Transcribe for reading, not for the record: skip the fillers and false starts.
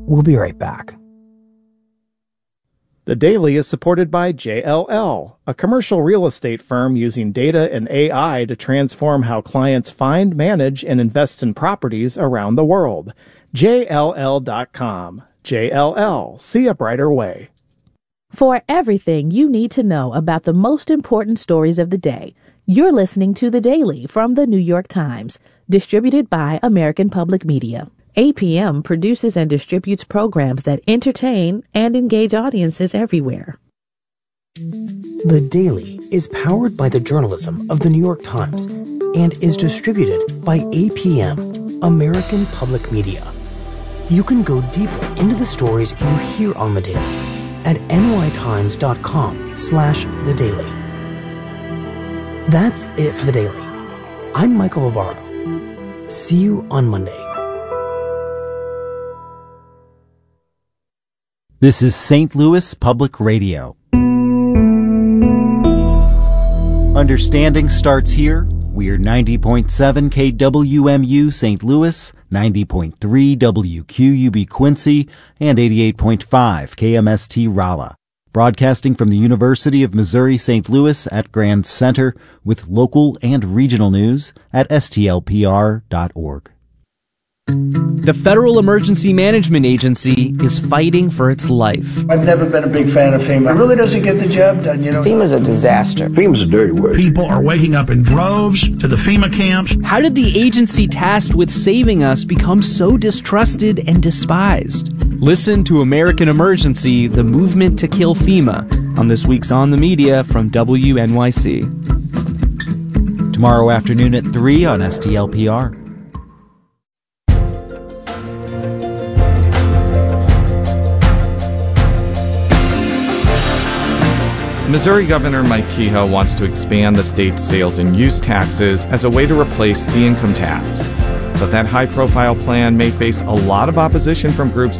We'll be right back. The Daily is supported by JLL, a commercial real estate firm using data and AI to transform how clients find, manage, and invest in properties around the world. JLL.com. JLL. See a brighter way. For everything you need to know about the most important stories of the day, you're listening to The Daily from The New York Times, distributed by American Public Media. APM produces and distributes programs that entertain and engage audiences everywhere. The Daily is powered by the journalism of The New York Times and is distributed by APM, American Public Media. You can go deeper into the stories you hear on The Daily at nytimes.com/The Daily. That's it for The Daily. I'm Michael Barbaro. See you on Monday. This is St. Louis Public Radio. Understanding starts here. We're 90.7 KWMU St. Louis, 90.3 WQUB Quincy, and 88.5 KMST Rolla. Broadcasting from the University of Missouri St. Louis at Grand Center with local and regional news at stlpr.org. The Federal Emergency Management Agency is fighting for its life. I've never been a big fan of FEMA. It really doesn't get the job done, you know. FEMA's a disaster. FEMA's a dirty word. People are waking up in droves to the FEMA camps. How did the agency tasked with saving us become so distrusted and despised? Listen to American Emergency, the movement to kill FEMA, on this week's On the Media from WNYC. Tomorrow afternoon at 3 on STLPR. Missouri Governor Mike Kehoe wants to expand the state's sales and use taxes as a way to replace the income tax. But that high-profile plan may face a lot of opposition from groups